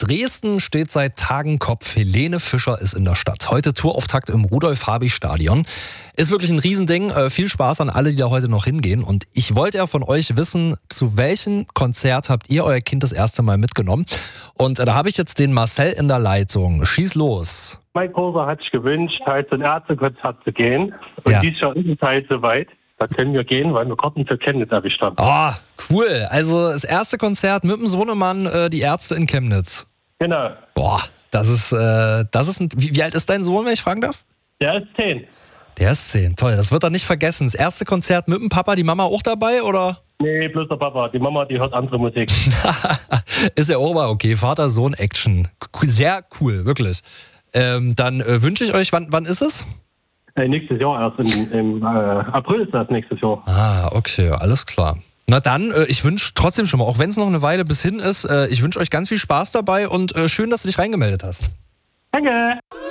Dresden steht seit Tagen Kopf. Helene Fischer ist in der Stadt. Heute Tourauftakt im Rudolf-Habich-Stadion. Ist wirklich ein Riesending. Viel Spaß an alle, die da heute noch hingehen. Und ich wollte ja von euch wissen, zu welchem Konzert habt ihr euer Kind das erste Mal mitgenommen? Und da habe ich jetzt den Marcel in der Leitung. Schieß los. Mein Großer hat sich gewünscht, halt zu einem Ärztekonzert zu gehen. Und dieses Jahr ist es halt soweit. Da können wir gehen, weil wir Karten für Chemnitz erwischt haben. Oh, cool. Also das erste Konzert mit dem Sohnemann, die Ärzte in Chemnitz. Genau. Boah, das ist wie alt ist dein Sohn, wenn ich fragen darf? Der ist 10. Der ist 10, toll. Das wird er nicht vergessen. Das erste Konzert mit dem Papa, die Mama auch dabei, oder? Nee, bloß der Papa. Die Mama, die hört andere Musik. Ist ja auch mal okay. Vater-Sohn-Action. Sehr cool, wirklich. Dann wünsche ich euch, wann ist es? Nächstes Jahr erst, im April ist das nächstes Jahr. Ah, okay, alles klar. Na dann, ich wünsche trotzdem schon mal, auch wenn es noch eine Weile bis hin ist, ich wünsche euch ganz viel Spaß dabei und schön, dass du dich reingemeldet hast. Danke!